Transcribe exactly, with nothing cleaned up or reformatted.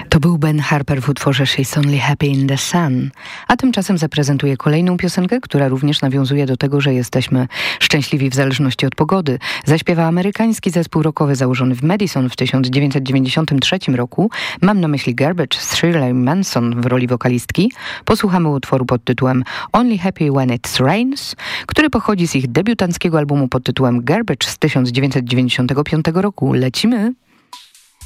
To był Ben Harper w utworze She's Only Happy in the Sun, a tymczasem zaprezentuję kolejną piosenkę, która również nawiązuje do tego, że jesteśmy szczęśliwi w zależności od pogody. Zaśpiewa amerykański zespół rockowy założony w Madison w tysiąc dziewięćset dziewięćdziesiątym trzecim roku. Mam na myśli Garbage z Shirley Manson w roli wokalistki. Posłuchamy utworu pod tytułem Only Happy When It Rains, który pochodzi z ich debiutanckiego albumu pod tytułem Garbage z tysiąc dziewięćset dziewięćdziesiątego piątego roku. Lecimy!